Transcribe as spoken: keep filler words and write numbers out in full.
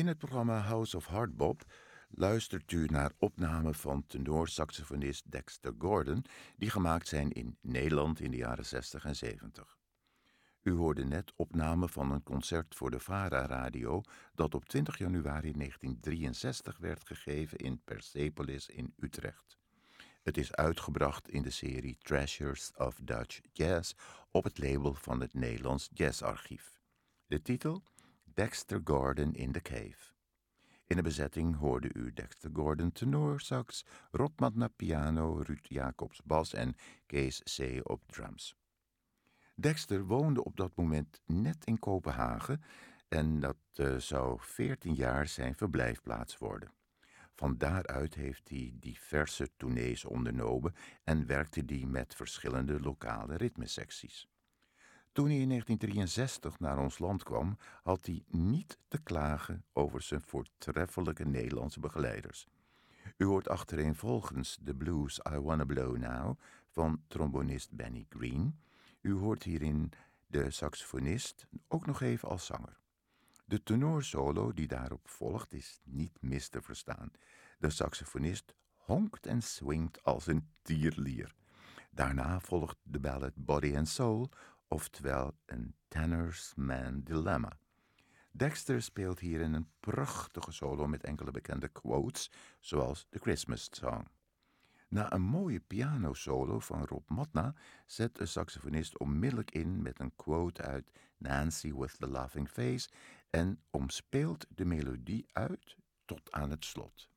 In het programma House of Hardbop luistert u naar opnamen van tenorsaxofonist Dexter Gordon, die gemaakt zijn in Nederland in de jaren zestig en zeventig. U hoorde net opnamen van een concert voor de VARA Radio dat op twintig januari negentien drieënzestig werd gegeven in Persepolis in Utrecht. Het is uitgebracht in de serie Treasures of Dutch Jazz op het label van het Nederlands Jazzarchief. De titel? Dexter Gordon in the Cave. In de bezetting hoorde u Dexter Gordon tenorsax, Rob Matna piano, Ruud Jacobs bas en Kees C. op drums. Dexter woonde op dat moment net in Kopenhagen en dat uh, zou veertien jaar zijn verblijfplaats worden. Van daaruit heeft hij diverse tournees ondernomen en werkte hij met verschillende lokale ritmesecties. Toen hij in negentien drieënzestig naar ons land kwam, had hij niet te klagen over zijn voortreffelijke Nederlandse begeleiders. U hoort achtereenvolgens de blues I Wanna Blow Now van trombonist Benny Green. U hoort hierin de saxofonist ook nog even als zanger. De tenorsolo die daarop volgt is niet mis te verstaan. De saxofonist honkt en swingt als een tierlier. Daarna volgt de ballad Body and Soul, oftewel een tenor's man dilemma. Dexter speelt hierin een prachtige solo met enkele bekende quotes, zoals The Christmas Song. Na een mooie pianosolo van Rob Matna zet de saxofonist onmiddellijk in met een quote uit Nancy with the Laughing Face en omspeelt de melodie uit tot aan het slot.